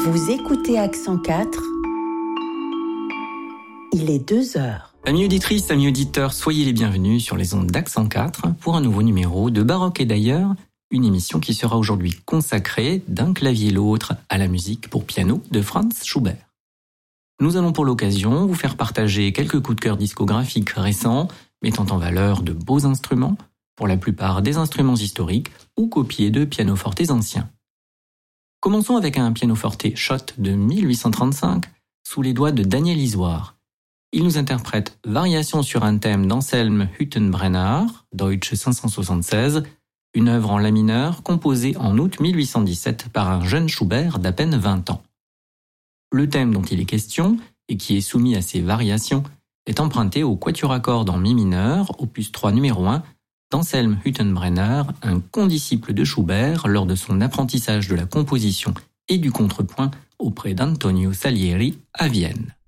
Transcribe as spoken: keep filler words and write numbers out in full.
Vous écoutez Accent quatre. Il est deux heures. Amis auditrices, amis auditeurs, soyez les bienvenus sur les ondes d'Accent quatre pour un nouveau numéro de Baroque et d'ailleurs, une émission qui sera aujourd'hui consacrée d'un clavier l'autre à la musique pour piano de Franz Schubert. Nous allons pour l'occasion vous faire partager quelques coups de cœur discographiques récents, mettant en valeur de beaux instruments, pour la plupart des instruments historiques ou copiés de pianofortes anciens. Commençons avec un pianoforte Schott de mille huit cent trente-cinq, sous les doigts de Daniel Isoard. Il nous interprète Variation sur un thème d'Anselm Hüttenbrenner, Deutsche cinq cent soixante-seize, une œuvre en la mineur composée en août mille huit cent dix-sept par un jeune Schubert d'à peine vingt ans. Le thème dont il est question, et qui est soumis à ces variations, est emprunté au quatuor à cordes en mi mineur, opus trois numéro un, d'Anselm Hüttenbrenner, un condisciple de Schubert lors de son apprentissage de la composition et du contrepoint auprès d'Antonio Salieri à Vienne.